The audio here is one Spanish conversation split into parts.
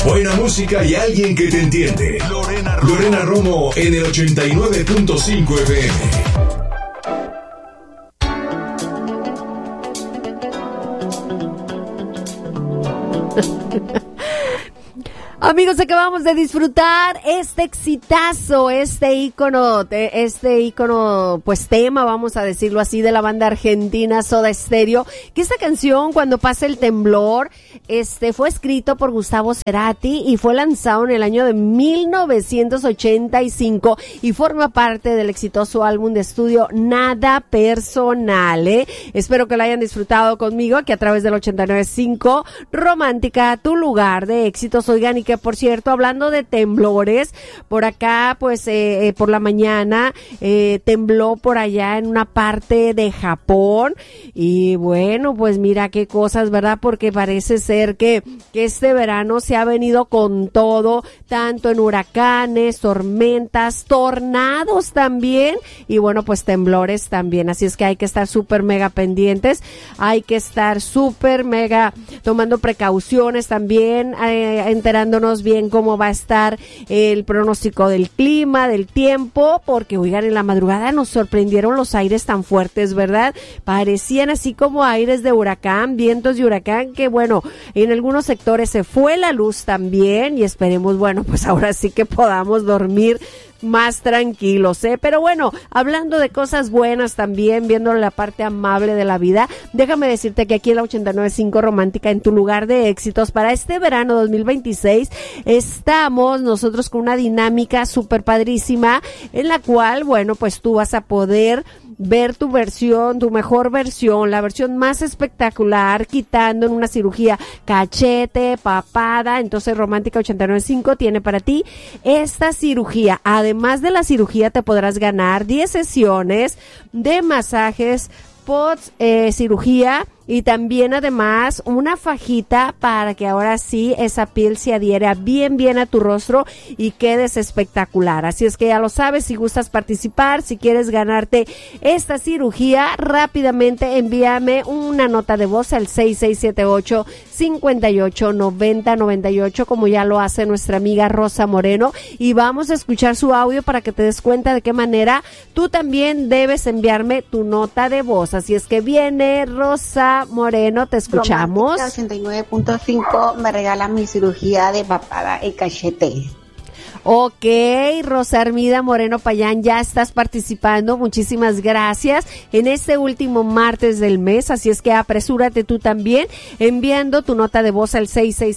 Buena música y alguien que te entiende. Lorena Romo en el 89.5 FM. Amigos, acabamos de disfrutar este exitazo, este ícono, pues tema, vamos a decirlo así, de la banda argentina Soda Stereo, que esta canción, Cuando pasa el temblor, fue escrito por Gustavo Cerati y fue lanzado en el año de 1985 y forma parte del exitoso álbum de estudio Nada Personal, Espero que lo hayan disfrutado conmigo aquí a través del 89.5 Romántica, tu lugar de éxitos. Oigan, y que por cierto, hablando de temblores, por acá, pues, por la mañana, tembló por allá en una parte de Japón, y bueno, pues mira qué cosas, ¿verdad? Porque parece ser que este verano se ha venido con todo, tanto en huracanes, tormentas, tornados también, y bueno, pues temblores también, así es que hay que estar súper mega pendientes, hay que estar súper mega tomando precauciones también, enterándonos bien cómo va a estar el pronóstico del clima, del tiempo, porque oigan, en la madrugada nos sorprendieron los aires tan fuertes, ¿verdad? Parecían así como aires de huracán, vientos de huracán, que bueno, en algunos sectores se fue la luz también, y esperemos, bueno, pues ahora sí que podamos dormir más tranquilos, pero bueno, hablando de cosas buenas también, viendo la parte amable de la vida, déjame decirte que aquí en la 89.5 Romántica, en tu lugar de éxitos, para este verano 2026, estamos nosotros con una dinámica súper padrísima, en la cual, bueno, pues tú vas a poder ver tu versión, tu mejor versión, la versión más espectacular, quitando en una cirugía cachete, papada. Entonces Romántica 89.5 tiene para ti esta cirugía. Además de la cirugía, te podrás ganar 10 sesiones de masajes post cirugía, y también además una fajita para que ahora sí esa piel se adhiera bien a tu rostro y quedes espectacular. Así es que ya lo sabes, si gustas participar, si quieres ganarte esta cirugía, rápidamente envíame una nota de voz al 6678-589098, como ya lo hace nuestra amiga Rosa Moreno, y vamos a escuchar su audio para que te des cuenta de qué manera tú también debes enviarme tu nota de voz. Así es que viene Rosa Moreno, te escuchamos. 89.5 me regala mi cirugía de papada y cachete. Ok, Rosa Armida Moreno Payán, ya estás participando, muchísimas gracias en este último martes del mes, así es que apresúrate tú también enviando tu nota de voz al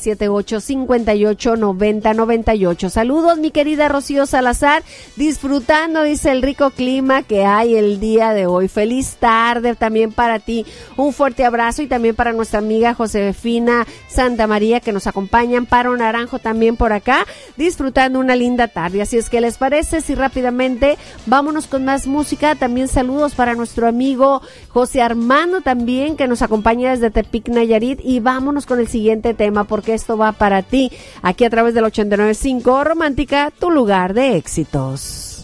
6678-589098. Saludos, mi querida Rocío Salazar, disfrutando, dice, el rico clima que hay el día de hoy. Feliz tarde también para ti, un fuerte abrazo, y también para nuestra amiga Josefina Santa María, que nos acompaña, Amparo Naranjo también por acá, disfrutando una linda tarde. Así es que, ¿les parece si rápidamente vámonos con más música? También saludos para nuestro amigo José Armando también, que nos acompaña desde Tepic, Nayarit, y vámonos con el siguiente tema, porque esto va para ti aquí a través del 89.5 Romántica, tu lugar de éxitos.